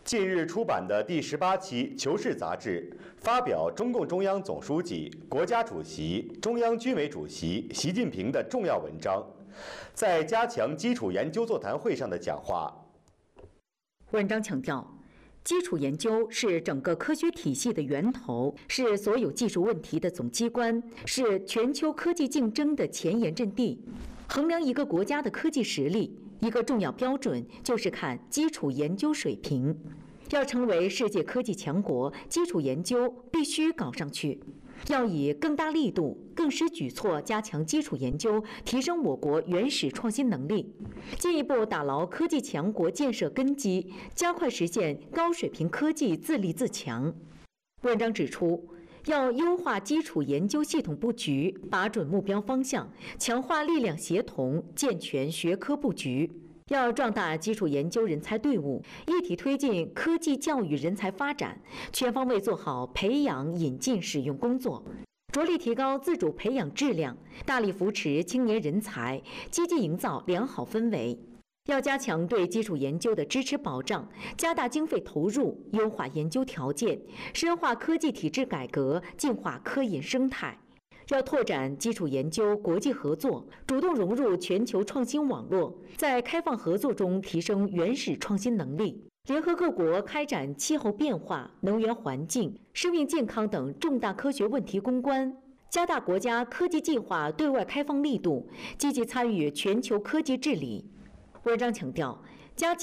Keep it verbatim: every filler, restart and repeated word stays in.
近日出版的第十八期《求是》杂志发表中共中央总书记、国家主席、中央军委主席习近平的重要文章，在加强基础研究座谈会上的讲话。 文章强调，基础研究是整个科学体系的源头，是所有技术问题的总机关，是全球科技竞争的前沿阵地。衡量一个国家的科技实力，一个重要标准就是看基础研究水平。要成为世界科技强国，基础研究必须搞上去。要以更大力度、更施举措加强基础研究，提升我国原始创新能力，进一步打牢科技强国建设根基，加快实现高水平科技自立自强。文章指出，要优化基础研究系统布局，把准目标方向，强化力量协同，健全学科布局。要壮大基础研究人才队伍，一体推进科技教育人才发展，全方位做好培养、引进、使用工作，着力提高自主培养质量，大力扶持青年人才，积极营造良好氛围。要加强对基础研究的支持保障，加大经费投入，优化研究条件，深化科技体制改革，净化科研生态。要拓展基础研究国际合作，主动融入全球创新网络，在开放合作中提升原始创新能力，联合各国开展气候变化、能源环境、生命健康等重大科学问题攻关，加大国家科技计划对外开放力度，积极参与全球科技治理。文章强调，加强